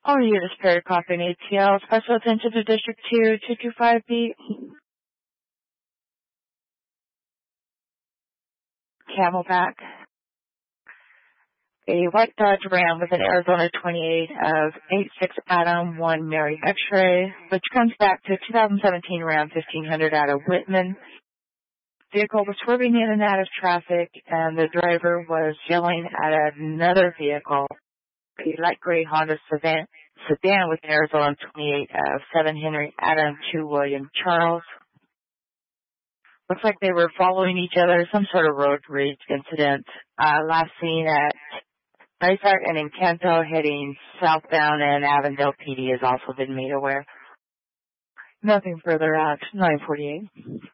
All units paired copy in ATL. Special attention to District 2, 225B. Camelback. A white Dodge Ram with an Arizona 28 of 86 Adam 1 Mary X-ray, which comes back to 2017 Ram 1500 out of Whitman. Vehicle was swerving in and out of traffic, and the driver was yelling at another vehicle, a light gray Honda sedan with an Arizona 28 of 7 Henry Adam 2 William Charles. Looks like they were following each other, some sort of road rage incident. Last seen at Nighthawk and Encanto heading southbound, and Avondale PD has also been made aware. Nothing further at 9:48.